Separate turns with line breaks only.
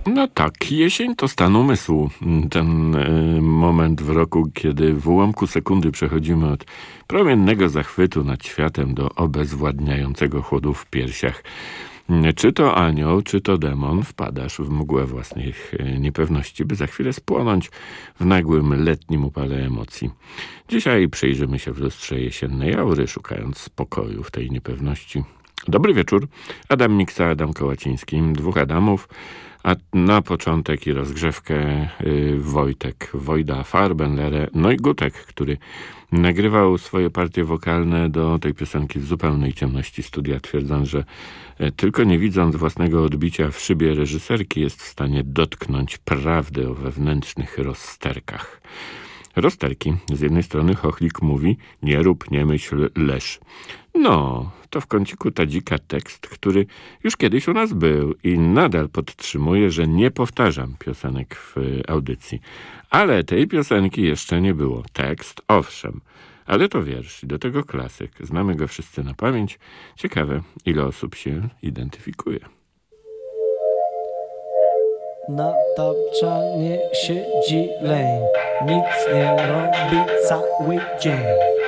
No tak, jesień to stan umysłu. Ten moment w roku, kiedy w ułamku sekundy przechodzimy od promiennego zachwytu nad światem do obezwładniającego chłodu w piersiach. Czy to anioł, czy to demon, wpadasz w mgłę własnych niepewności, by za chwilę spłonąć w nagłym letnim upale emocji. Dzisiaj przyjrzymy się w lustrze jesiennej aury, szukając spokoju w tej niepewności. Dobry wieczór. Adam Miksa, Adam Kołaciński. Dwóch Adamów, a na początek i rozgrzewkę Wojtek Wojda Farbenlere, no i Gutek, który nagrywał swoje partie wokalne do tej piosenki w zupełnej ciemności studia, twierdząc, że tylko nie widząc własnego odbicia w szybie reżyserki jest w stanie dotknąć prawdy o wewnętrznych rozterkach. Rozterki. Z jednej strony Chochlik mówi: nie rób, nie myśl, leż. No, to w kąciku Tadzika tekst, który już kiedyś u nas był i nadal podtrzymuję, że nie powtarzam piosenek w audycji. Ale tej piosenki jeszcze nie było. Tekst, owszem, ale to wiersz i do tego klasyk. Znamy go wszyscy na pamięć. Ciekawe, ile osób się identyfikuje.
Na tapczanie siedzi leń, nic nie robi cały dzień.